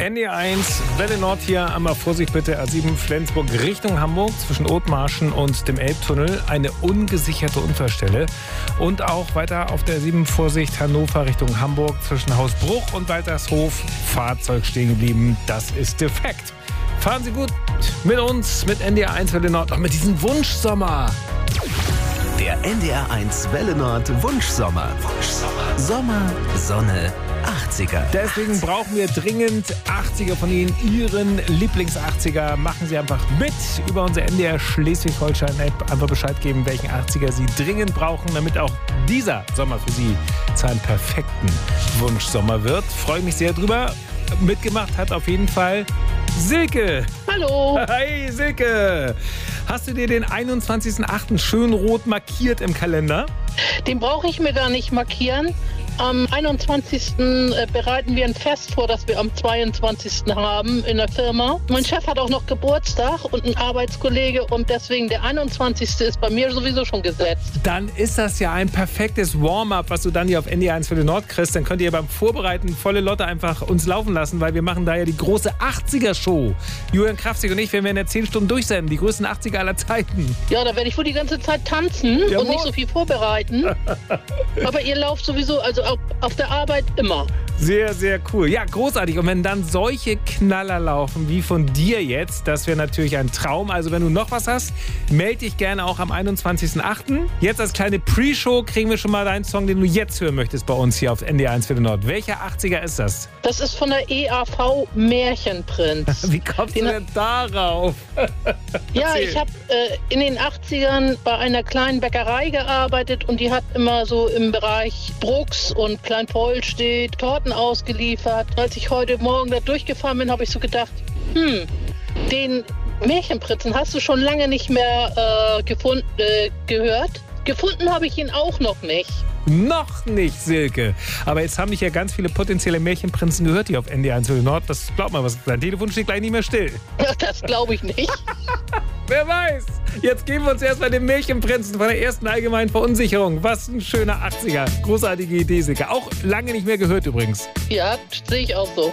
NDR 1, Welle Nord hier, einmal Vorsicht bitte, A7 Flensburg Richtung Hamburg zwischen Othmarschen und dem Elbtunnel, eine ungesicherte Unfallstelle. Und auch weiter auf der 7 Vorsicht Hannover Richtung Hamburg zwischen Hausbruch und Waltershof, Fahrzeug stehen geblieben, das ist defekt. Fahren Sie gut mit uns, mit NDR 1 Welle Nord, auch mit diesem Wunschsommer. Der NDR 1 Welle Nord Wunschsommer. Sommer, Sonne, 80er. Deswegen brauchen wir dringend 80er von Ihnen. Ihren Lieblings-80er. Machen Sie einfach mit über unsere NDR Schleswig-Holstein-App. Einfach Bescheid geben, welchen 80er Sie dringend brauchen, damit auch dieser Sommer für Sie zu einem perfekten Wunschsommer wird. Freue mich sehr drüber. Mitgemacht hat auf jeden Fall Silke. Hallo. Hi Silke. Hast du dir den 21.08. schön rot markiert im Kalender? Den brauche ich mir gar nicht markieren. Am 21. bereiten wir ein Fest vor, das wir am 22. haben in der Firma. Mein Chef hat auch noch Geburtstag und ein Arbeitskollege und deswegen der 21. ist bei mir sowieso schon gesetzt. Dann ist das ja ein perfektes Warm-up, was du dann hier auf NDR 1 Welle Nord kriegst. Dann könnt ihr beim Vorbereiten volle Lotte einfach uns laufen lassen, weil wir machen da ja die große 80er-Show. Julian Krafzig und ich werden in 10 Stunden durchsenden, die größten 80er aller Zeiten. Ja, da werde ich wohl die ganze Zeit tanzen und nicht so viel vorbereiten. Aber ihr lauft sowieso, also auf der Arbeit immer. Sehr, sehr cool. Ja, großartig. Und wenn dann solche Knaller laufen wie von dir jetzt, das wäre natürlich ein Traum. Also wenn du noch was hast, melde dich gerne auch am 21.08. Jetzt als kleine Pre-Show kriegen wir schon mal deinen Song, den du jetzt hören möchtest bei uns hier auf NDR 1 Welle Nord. Welcher 80er ist das? Das ist von der EAV Märchenprinz. Wie kommst du denn darauf? Ja, ich habe in den 80ern bei einer kleinen Bäckerei gearbeitet und die hat immer so im Bereich Brucks und Kleinvollstedt Torten ausgeliefert. Als ich heute Morgen da durchgefahren bin, habe ich so gedacht, den Märchenprinzen hast du schon lange nicht mehr gehört. Gefunden habe ich ihn auch noch nicht. Noch nicht, Silke. Aber jetzt haben dich ja ganz viele potenzielle Märchenprinzen gehört hier auf NDR 1 Welle Nord. Das glaub mal, dein Telefon steht gleich nicht mehr still. Ja, das glaube ich nicht. Wer weiß. Jetzt geben wir uns erstmal den Märchenprinzen von der ersten allgemeinen Verunsicherung. Was ein schöner 80er. Großartige Idee, Silke. Auch lange nicht mehr gehört übrigens. Ja, sehe ich auch so.